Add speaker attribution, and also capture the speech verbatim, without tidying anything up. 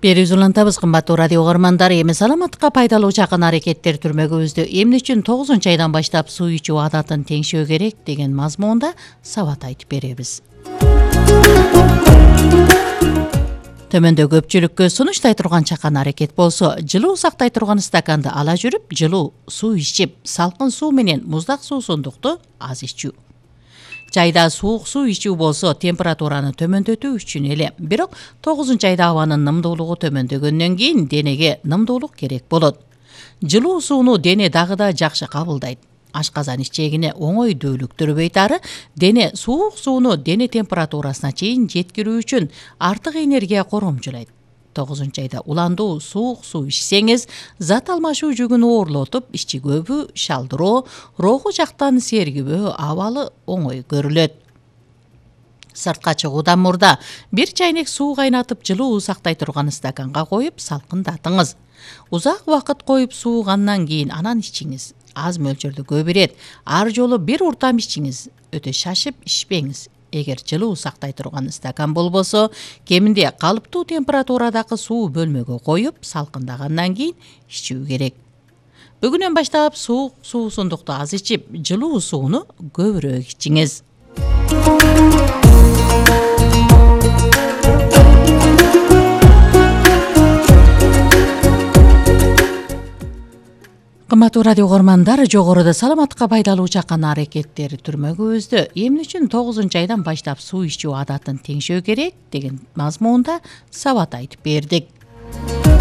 Speaker 1: Берүүз улантабыз кымбаттуу радио угармандары, эми саламаттыкка пайдалуу чакан аракеттер түрмөгүбүздө эмне үчүн тогузунчу айдан баштап суу ичүү адатын теңшөө керек деген мазмуунда сабат айтып беребиз. Төмөндө көпчүлүккө сунуштай турган чакан аракет болсо, жылуу сактай турган стаканды ала жүрүп, жылуу суу ичип, салкын суу менен муздак суусундукту аз ичүү. Жайда суук суу ичүү болсо температураны төмөндөтүү үчүн эле. Бирок тогузунчу айда абанын нымдуулугу төмөндөгөндөн кийин денеге нымдуулук керек болот. Жылуу сууну дене дагы да жакшы кабылдайт. Ашказан ичегине оңой дөөлүктүрбөйт, ары дене суук сууну дене температурасына чейин жеткирүү үчүн артык энергия коромчулайт. тогузунчу айда уландуу суук суу ичсеңиз, зат алмашуу жүгүн оорлотуп, ичи көбү, шалдыроо, руху жактан сергибөө абалы оңой көрүлөт. Сыртка чыгуудан мурда бир чайнек суу кайнатып, жылуу сактай турган стаканга коюп салкындатыңыз. Узак убакыт коюп суугандан кийин анан ичиңиз. Аз мөлчөрдө көп ирет. Ар жолу бир уртам ичиңиз. Өтө шашып ичпеңиз. Эгер жылуу сактай турган стакан болбосо, кеминде калыптуу температурадагы суу бөлмөгө коюп, салкындагандан кийин ичүү керек. Бүгүнөн баштап суук суусундукту аз ичип, жылуу сууну көбүрөөк ичиңиз. Кымбаттуу радио угармандар, жогоруда саламаттыкка пайдалуу чакан аракеттери түрмөгүбүздө эмне үчүн тогузунчу айдан баштап суу ичүү адатын теңшөө керек деген мазмуунда сабат айтып бердик.